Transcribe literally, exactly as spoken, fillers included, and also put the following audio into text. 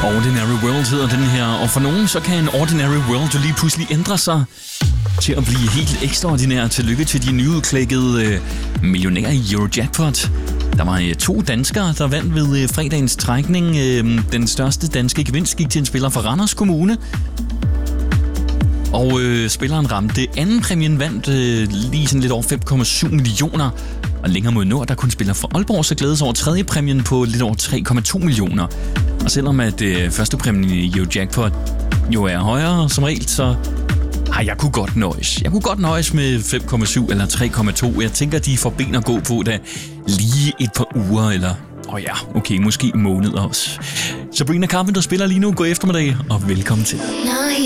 Ordinary World hedder den her, og for nogen så kan en Ordinary World jo lige pludselig ændre sig til at blive helt ekstraordinær. Tillykke til de nyudklækkede øh, millionærer i Eurojackpot. Der var øh, to danskere, der vandt ved øh, fredagens trækning. Øh, den største danske gevinst gik til en spiller fra Randers Kommune. Og øh, spilleren ramte anden præmien, vandt øh, lige sådan lidt over fem komma syv millioner. Og længere mod nord, der kunne spiller fra Aalborg så glædes over tredje præmien på lidt over tre komma to millioner. Og selvom at øh, første præmien i Eurojackpot jo er højere som regel, så har jeg kunne godt nøjes. Jeg kunne godt nøjes med fem komma syv eller tre komma to. Jeg tænker, de får ben at gå på da lige et par uger, eller åh oh ja, okay, måske måneder også. Sabrina Carpenter spiller lige nu. God eftermiddag, og velkommen til.